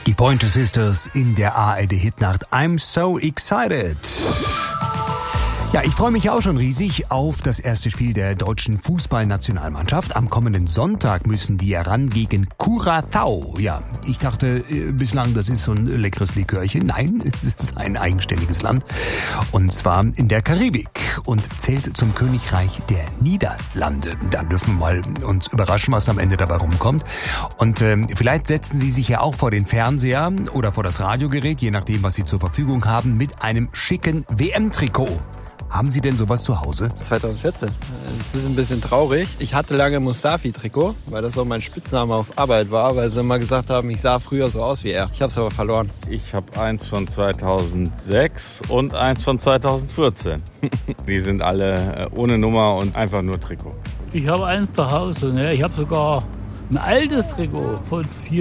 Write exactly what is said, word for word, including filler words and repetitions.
Die Pointer Sisters in der A R D-Hitnacht. I'm so excited. Ja, ich freue mich auch schon riesig auf das erste Spiel der deutschen Fußballnationalmannschaft. Am kommenden Sonntag müssen die heran gegen Curaçao. Ja, ich dachte äh, bislang, das ist so ein leckeres Likörchen. Nein, es ist ein eigenständiges Land. Und zwar in der Karibik und zählt zum Königreich der Niederlande. Da dürfen wir mal uns überraschen, was am Ende dabei rumkommt. Und äh, vielleicht setzen Sie sich ja auch vor den Fernseher oder vor das Radiogerät, je nachdem, was Sie zur Verfügung haben, mit einem schicken W M-Trikot. Haben Sie denn sowas zu Hause? zwanzig vierzehn. Es ist ein bisschen traurig. Ich hatte lange Mustafi-Trikot, weil das auch mein Spitzname auf Arbeit war, weil sie immer gesagt haben, ich sah früher so aus wie er. Ich habe es aber verloren. Ich habe eins von zweitausendsechs und eins von zweitausendvierzehn. Die sind alle ohne Nummer und einfach nur Trikot. Ich habe eins zu Hause. Ne? Ich habe sogar ein altes Trikot von vier.